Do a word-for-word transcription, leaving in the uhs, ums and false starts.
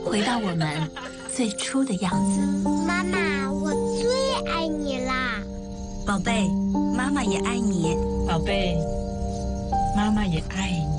回到我们最初的样子。 妈妈，我最爱你啦！ 宝贝，妈妈也爱你。 宝贝，妈妈也爱你。